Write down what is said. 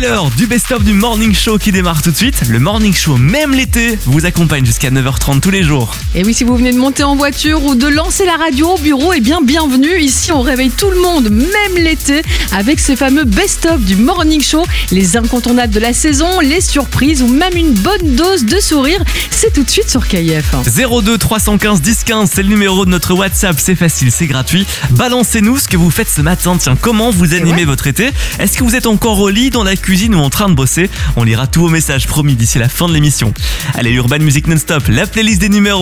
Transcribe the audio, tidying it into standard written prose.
nouvelle heure du best-of du Morning Show qui démarre tout de suite. Le Morning Show, même l'été, vous accompagne jusqu'à 9h30 tous les jours. Et oui, si vous venez de monter en voiture ou de lancer la radio au bureau, eh bien bienvenue. Ici, on réveille tout le monde, même l'été, avec ces fameux best-of du Morning Show, les incontournables de la saison, les surprises ou même une bonne dose de sourire. C'est tout de suite sur KIF. 02 315 10 15, c'est le numéro de notre WhatsApp, c'est facile, c'est gratuit. Balancez-nous ce que vous faites ce matin. Tiens, comment vous animez votre été? Est-ce que vous êtes encore au lit, dans la cuisine ou en train de bosser? On lira tous vos messages promis d'ici la fin de l'émission. Allez, Urban Music Non-Stop, la playlist des numéros.